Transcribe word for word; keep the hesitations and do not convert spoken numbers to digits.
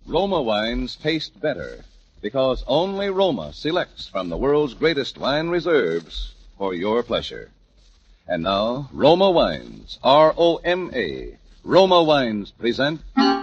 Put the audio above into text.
Roma wines taste better because only Roma selects from the world's greatest wine reserves for your pleasure. And now, Roma Wines, R O M A, Roma Wines present